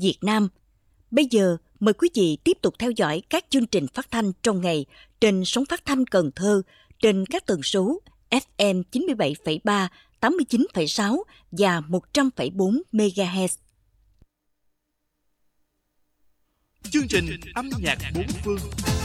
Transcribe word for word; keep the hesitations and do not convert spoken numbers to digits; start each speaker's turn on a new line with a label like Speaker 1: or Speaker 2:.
Speaker 1: Việt Nam. Bây giờ, mời quý vị tiếp tục theo dõi các chương trình phát thanh trong ngày trên sóng phát thanh Cần Thơ trên các tần số ép em chín mươi bảy phẩy ba, tám mươi chín phẩy sáu và một trăm phẩy bốn mê ga héc.
Speaker 2: Chương trình âm nhạc bốn phương.